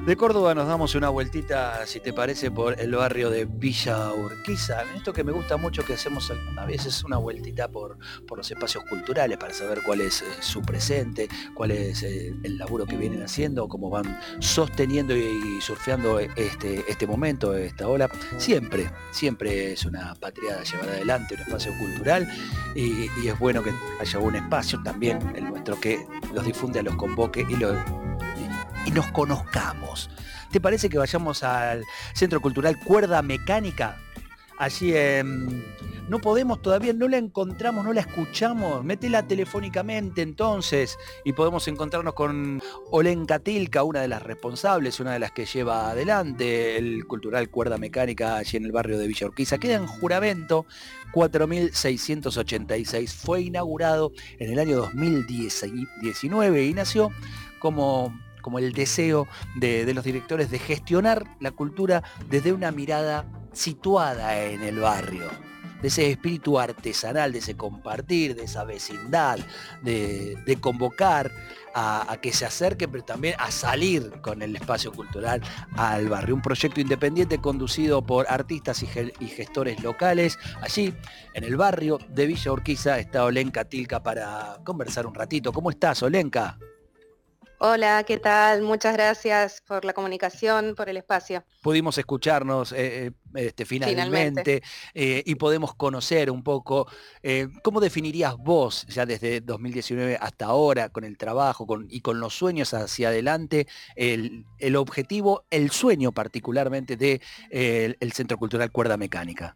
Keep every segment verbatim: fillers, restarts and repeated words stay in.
De Córdoba nos damos una vueltita, si te parece, por el barrio de Villa Urquiza. Esto que me gusta mucho que hacemos a veces una vueltita por, por los espacios culturales para saber cuál es eh, su presente, cuál es eh, el laburo que vienen haciendo, cómo van sosteniendo y, y surfeando este, este momento, esta ola. Siempre, siempre es una patriada llevar adelante un espacio cultural y, y es bueno que haya un espacio también, el nuestro, que los difunde, los convoque y los y nos conozcamos. ¿Te parece que vayamos al Centro Cultural Cuerda Mecánica? Allí eh, no podemos todavía, no la encontramos, no la escuchamos. Métela telefónicamente entonces y podemos encontrarnos con Olenka Tilka, una de las responsables, una de las que lleva adelante el Cultural Cuerda Mecánica allí en el barrio de Villa Urquiza. Queda en Juramento cuatro mil seiscientos ochenta y seis. Fue inaugurado en el año dos mil diecinueve y nació como... como el deseo de, de los directores de gestionar la cultura desde una mirada situada en el barrio, de ese espíritu artesanal, de ese compartir, de esa vecindad, de, de convocar a, a que se acerquen, pero también a salir con el espacio cultural al barrio. Un proyecto independiente conducido por artistas y, ge- y gestores locales. Allí, en el barrio de Villa Urquiza, está Olenka Tilka para conversar un ratito. ¿Cómo estás, Olenka? Hola, ¿qué tal? Muchas gracias por la comunicación, por el espacio, Pudimos escucharnos eh, este, finalmente. finalmente eh, y podemos conocer un poco eh, cómo definirías vos, ya desde dos mil diecinueve hasta ahora, con el trabajo con, y con los sueños hacia adelante, el, el objetivo, el sueño particularmente del de, eh, el Centro Cultural Cuerda Mecánica.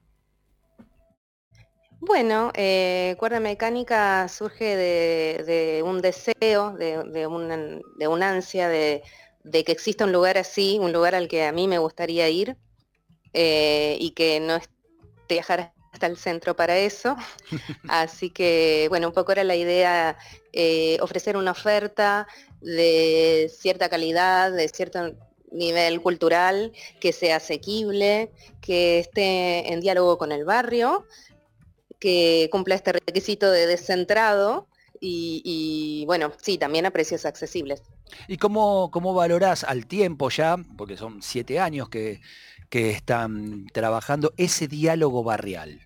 Bueno, eh, Cuerda Mecánica surge de, de un deseo, de, de, una, de una ansia de, de que exista un lugar así, un lugar al que a mí me gustaría ir eh, y que no es viajar hasta el centro para eso. Así que, bueno, un poco era la idea eh, ofrecer una oferta de cierta calidad, de cierto nivel cultural, que sea asequible, que esté en diálogo con el barrio, que cumpla este requisito de descentrado y, y bueno, sí, también a precios accesibles. ¿Y cómo, cómo valorás al tiempo ya, porque son siete años que, que están trabajando, ese diálogo barrial?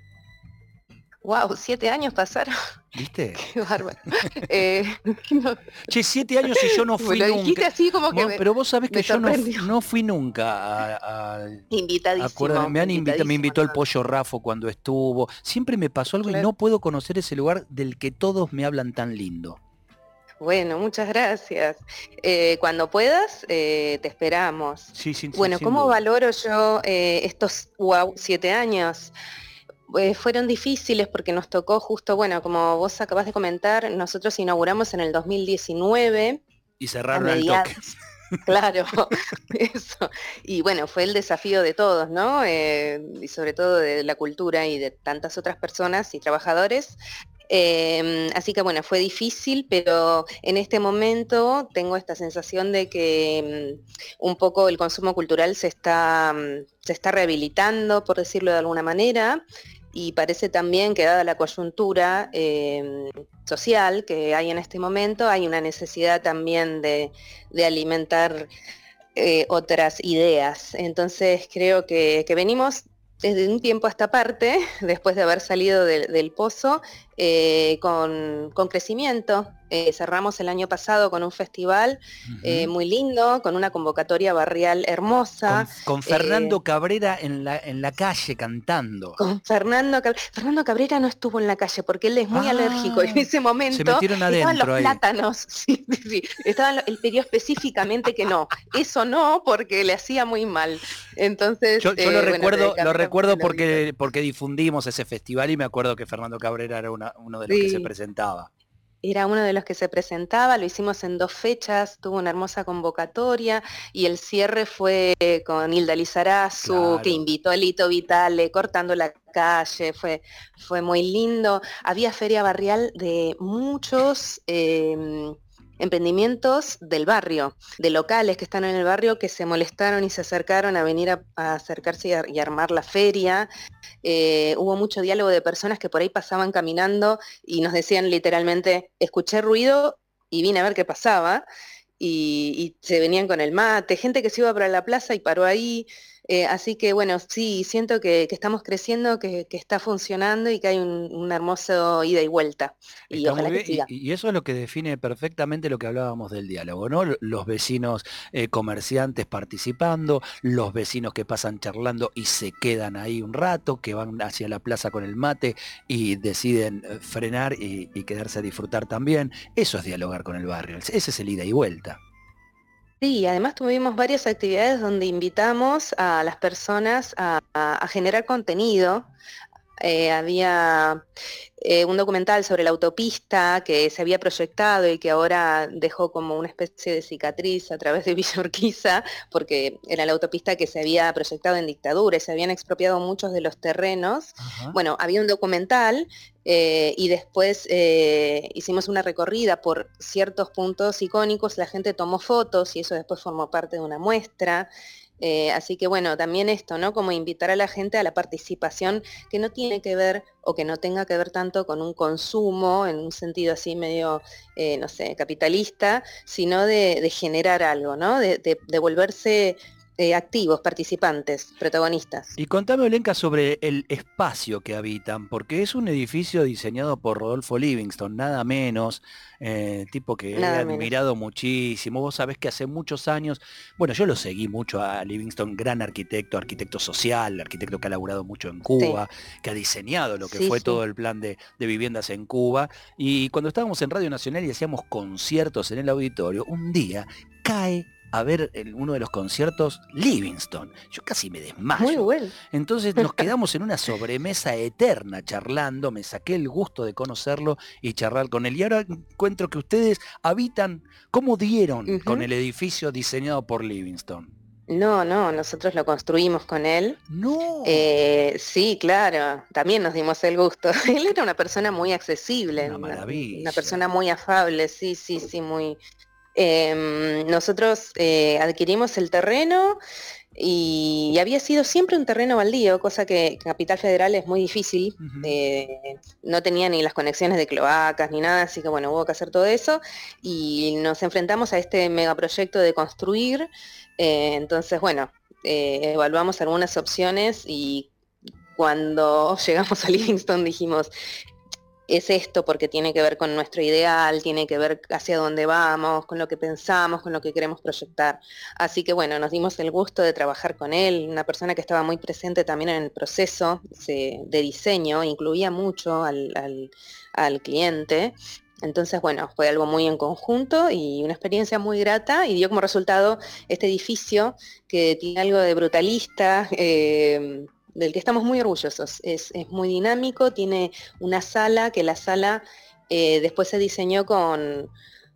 Wow, siete años pasaron. ¿Viste? Qué bárbaro. Eh, no, Che, siete años y yo no me fui lo nunca. dijiste así como que Bueno, me, pero vos sabés que me yo no, sorprendió. no fui nunca a, a, acuérdame, Invitadísimo, me han invitado, me invitadísimo, invitó el no. Pollo Rafo cuando estuvo. Siempre me pasó algo y Claro. no puedo conocer ese lugar del que todos me hablan tan lindo. Bueno, muchas gracias. Eh, cuando puedas, eh, te esperamos. Sí, sí, sí, Bueno, sin ¿cómo duda. valoro yo eh, estos wow, siete años? Eh, fueron difíciles porque nos tocó justo, bueno, como vos acabás de comentar, nosotros inauguramos en el dos mil diecinueve, Y a cerraron al toque. mediados, claro, eso. Y bueno, fue el desafío de todos, ¿no? Eh, y sobre todo de la cultura y de tantas otras personas y trabajadores. Eh, así que bueno, fue difícil, pero en este momento tengo esta sensación de que um, un poco el consumo cultural se está, um, se está rehabilitando, por decirlo de alguna manera, y parece también que dada la coyuntura eh, social que hay en este momento, hay una necesidad también de, de alimentar eh, otras ideas. Entonces creo que, que venimos desde un tiempo a esta parte, después de haber salido de, del pozo, eh, con, con crecimiento. Eh, cerramos el año pasado con un festival eh, Uh-huh. muy lindo, con una convocatoria barrial Con, hermosa. con Eh, Fernando Cabrera en la, en la calle cantando. con Fernando Cabrera. Fernando Cabrera no estuvo en la calle porque él es muy alérgico. En Ah, ese se momento metieron estaban los adentro ahí. plátanos. Sí, sí, sí. Estaban, él pidió específicamente que no. Eso no, porque le hacía muy mal. Entonces, Yo, yo lo eh, bueno, se recuerdo, lo decantaron por recuerdo el oído. porque, porque difundimos ese festival y me acuerdo que Fernando Cabrera era una- uno de los que se Sí. presentaba. Era uno de los que se presentaba, lo hicimos en dos fechas, tuvo una hermosa convocatoria y el cierre fue con Hilda Lizarazu, que Claro. invitó a Lito Vitale, cortando la calle, fue, fue muy lindo. Había feria barrial de muchos eh, emprendimientos del barrio, de locales que están en el barrio que se molestaron y se acercaron a venir a, a acercarse y, a, y armar la feria. Eh, hubo mucho diálogo de personas que por ahí pasaban caminando y nos decían literalmente, escuché ruido y vine a ver qué pasaba. y, y se venían con el mate, gente que se iba para la plaza y paró ahí. Eh, así que bueno, sí, siento que, que estamos creciendo, que, que está funcionando y que hay un, un hermoso ida y vuelta. Y Está muy ojalá que bien, y, siga. y eso es lo que define perfectamente lo que hablábamos del diálogo, ¿no? L- Los vecinos eh, comerciantes participando, los vecinos que pasan charlando y se quedan ahí un rato, que van hacia la plaza con el mate y deciden eh, frenar y, y quedarse a disfrutar también. Eso es dialogar con el barrio, ese es el ida y vuelta. Sí, además tuvimos varias actividades donde invitamos a las personas a, a- a generar contenido. Eh, había eh, un documental sobre la autopista que se había proyectado y que ahora dejó como una especie de cicatriz a través de Villa Urquiza, porque era la autopista que se había proyectado en dictadura y se habían expropiado muchos de los terrenos. Ajá. Bueno, había un documental eh, y después eh, hicimos una recorrida por ciertos puntos icónicos, la gente tomó fotos y eso después formó parte de una muestra. Eh, así que bueno, también esto, ¿no? Como invitar a la gente a la participación que no tiene que ver o que no tenga que ver tanto con un consumo en un sentido así medio, eh, no sé, capitalista, sino de, de generar algo, ¿no? De, de, de volverse eh, activos, participantes, protagonistas. Y contame, Olenka, sobre el espacio que habitan, porque es un edificio diseñado por Rodolfo Livingston, nada menos, eh, tipo que he Nada menos. admirado muchísimo. Vos sabés que hace muchos años, bueno, yo lo seguí mucho a Livingston, gran arquitecto, arquitecto social, arquitecto que ha laburado mucho en Sí, Cuba, que ha diseñado lo que sí, fue sí. todo el plan de, de viviendas en Cuba. Y cuando estábamos en Radio Nacional y hacíamos conciertos en el auditorio, un día cae a ver el- uno de los conciertos Livingston. Yo casi me Muy desmayo. bueno. Entonces nos quedamos en una sobremesa eterna charlando, me saqué el gusto de conocerlo y charlar con él. Y ahora encuentro que ustedes habitan, ¿cómo dieron con Ujú. el edificio diseñado por Livingston? No, no, nosotros lo construimos con él. No, Eh, sí, claro, también nos dimos el gusto. Él era una persona muy accesible, una una, una maravilla. persona muy afable, sí, sí, sí, muy... Em, nosotros eh, adquirimos el terreno y, y había sido siempre un terreno baldío, cosa que en Capital Federal es muy difícil. Ujú. eh, no tenía ni las conexiones de cloacas ni nada, así que bueno, hubo que hacer todo eso y nos enfrentamos a este megaproyecto de construir. Eh, entonces, bueno, eh, evaluamos algunas opciones y cuando llegamos a Livingston dijimos, es esto porque tiene que ver con nuestro ideal, tiene que ver hacia dónde vamos, con lo que pensamos, con lo que queremos proyectar. Así que bueno, nos dimos el gusto de trabajar con él, una persona que estaba muy presente también en el proceso se- de diseño, incluía mucho al, al- al cliente. Entonces, bueno, fue algo muy en conjunto y una experiencia muy grata y dio como resultado este edificio que tiene algo de brutalista, eh, del que estamos muy orgullosos. Es, es muy dinámico, tiene una sala, que la sala eh, después se diseñó con,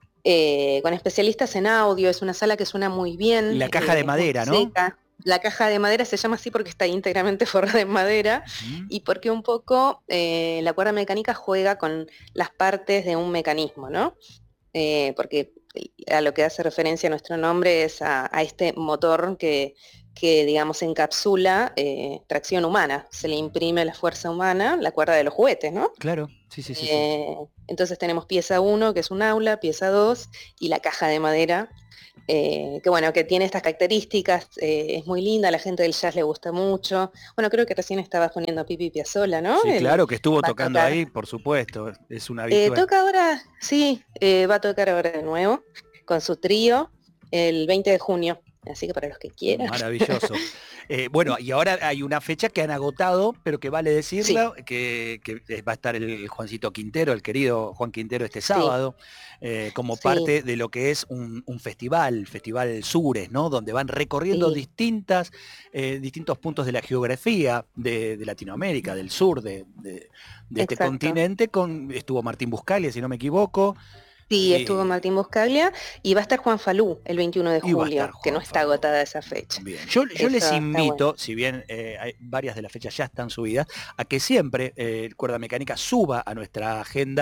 eh, con especialistas en audio, es una sala que suena muy bien, La caja de eh, es muy madera, ¿no? seca. La caja de madera se llama así porque está íntegramente forrada en madera Ujú. y porque un poco eh, la cuerda mecánica juega con las partes de un mecanismo, ¿no? Eh, porque a lo que hace referencia nuestro nombre es a, a este motor que, que, digamos, encapsula eh, tracción humana, se le imprime la fuerza humana, la cuerda de los juguetes, ¿no? Claro, sí, sí, sí, sí. Eh, entonces tenemos pieza uno, que es un aula, pieza dos, y la caja de madera, eh, que bueno, que tiene estas características, eh, es muy linda, a la gente del jazz le gusta mucho. Bueno, creo que recién estabas poniendo Pipi Piazzolla, ¿no? Sí, Él claro que estuvo va a tocando tocar. ahí, por supuesto, es un Eh, habitué. toca ahora, sí, eh, va a tocar ahora de nuevo con su trío el veinte de junio. Así que para los que quieran. Maravilloso. Eh, bueno, y ahora hay una fecha que han agotado, pero que vale Sí, decirla, que, que va a estar el Juancito Quintero, el querido Juan Quintero, este sí, sábado, eh, como sí, parte de lo que es un, un festival, Festival Sures, ¿no? Donde van recorriendo sí, distintas, eh, distintos puntos de la geografía de, de Latinoamérica, del sur de, de- de este exacto. continente. Con, estuvo Martín Buscalia, si no me equivoco, Sí, estuvo y, Martín Buscaglia y va a estar Juan Falú el veintiuno de y va a estar julio, que no Juan está Falú. agotada esa fecha. Bien, yo, yo les Eso está bueno. invito, si bien eh, hay- varias de las fechas ya están subidas, a que siempre eh, Cuerda Mecánica suba a nuestra agenda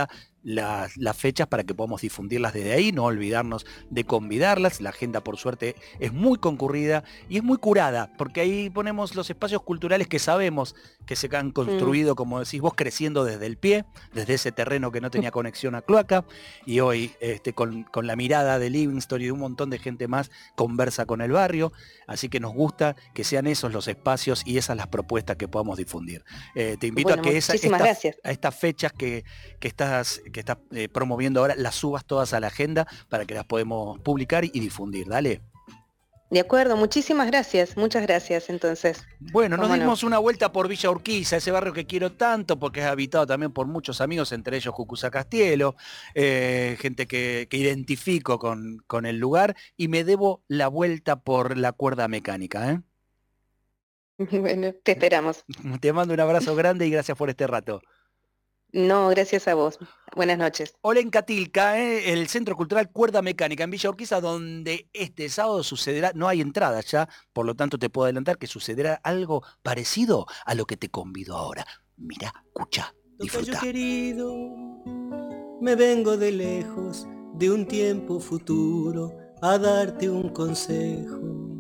las, las fechas para que podamos difundirlas desde ahí, no olvidarnos de convidarlas. La agenda, por suerte, es muy concurrida y es muy curada, porque ahí ponemos los espacios culturales que sabemos que se han construido, mm. como decís vos, creciendo desde el pie, desde ese terreno que no tenía conexión a cloaca, y hoy este, con, con la mirada de Livingstone y de un montón de gente más, conversa con el barrio. Así que nos gusta que sean esos los espacios y esas las propuestas que podamos difundir. Eh, te invito bueno, a que esa, esta, a estas fechas que, que estás, que estás eh, promoviendo ahora, las subas todas a la agenda para que las podemos publicar y difundir. Dale. De acuerdo, muchísimas gracias, muchas gracias entonces. Bueno, nos dimos una vuelta por Villa Urquiza, ese barrio que quiero tanto porque es habitado también por muchos amigos, entre ellos Cucuza Castielo, eh, gente que, que identifico con, con el lugar, y me debo la vuelta por la cuerda mecánica. ¿eh? Bueno, te esperamos. Te mando un abrazo grande y gracias por este rato. No, gracias a vos. Buenas noches. Hola en Catilca, ¿eh? El Centro Cultural Cuerda Mecánica en Villa Urquiza, donde este sábado sucederá, no hay entrada ya, por lo tanto te puedo adelantar que sucederá algo parecido a lo que te convido ahora. Mira, escucha, disfruta. Tocayo querido, me vengo de lejos, de un tiempo futuro, a darte un consejo,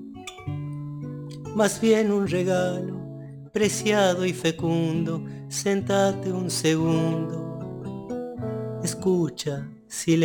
más bien un regalo, preciado y fecundo. Sentate un segundo, escucha, silencio.